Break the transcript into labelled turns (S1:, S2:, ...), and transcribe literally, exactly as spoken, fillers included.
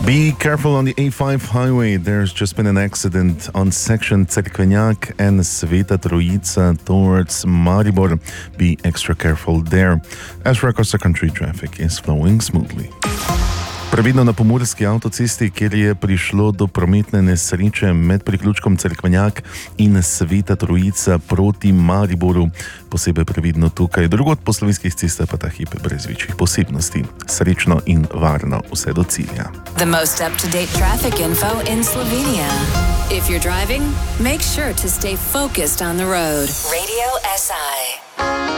S1: Be careful on the A five highway. There's just been an accident on section Cerkvenjak and Sveta Trojica towards Maribor. Be extra careful there. As for across the country, traffic is flowing smoothly. Previdno na pomurski avtocesti, kjer je prišlo do prometne nesreče med priključkom Cerkvenjak in Sveta Trojica proti Mariboru. Posebej previdno tukaj, drugod po slovenskih cestah pa ta hip brez večjih posebnosti. Srečno in varno vse do cilja.
S2: The most up-to-date traffic info in Slovenia. If you're driving, make sure to stay focused on the road. Radio S I.